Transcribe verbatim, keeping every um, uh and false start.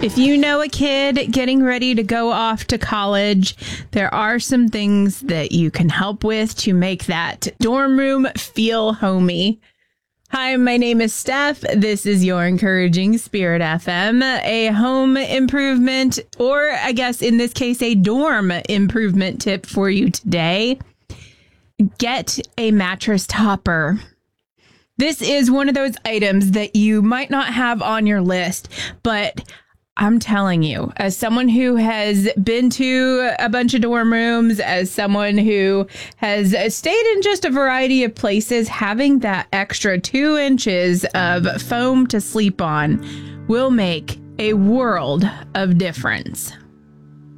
If you know a kid getting ready to go off to college, there are some things that you can help with to make that dorm room feel homey. Hi, my name is Steph. This is your Encouraging Spirit F M, a home improvement, or I guess in this case, a dorm improvement tip for you today. Get a mattress topper. This is one of those items that you might not have on your list, but I'm telling you, as someone who has been to a bunch of dorm rooms, as someone who has stayed in just a variety of places, having that extra two inches of foam to sleep on will make a world of difference.